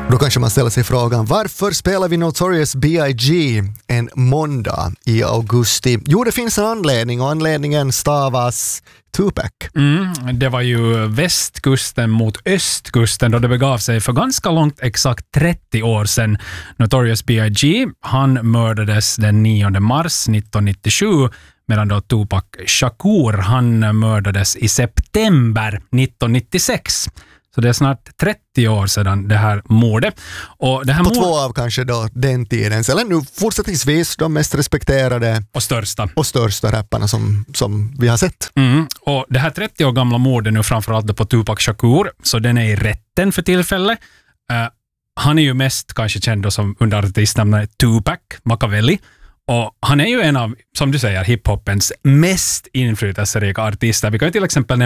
Då kanske man ställer sig frågan, varför spelar vi Notorious B.I.G. en måndag i augusti? Jo, det finns en anledning och anledningen stavas Tupac. Det var ju västkusten mot östkusten då det begav sig för ganska långt, exakt 30 år sedan. Notorious B.I.G. han mördades den 9 mars 1997 medan då Tupac Shakur han mördades i september 1996. Så det är snart 30 år sedan det här mordet. Och det här på två av kanske då den tidens, eller nu fortsättningsvis de mest respekterade och största rapparna som vi har sett. Och det här 30 år gamla mordet nu framförallt på Tupac Shakur, så den är i rätten för tillfället. Han är ju mest kanske känd då som under artistnamnet Tupac Makaveli. Och han är ju en av, som du säger, hiphopens mest inflytelserika artister. Vi kan ju till exempel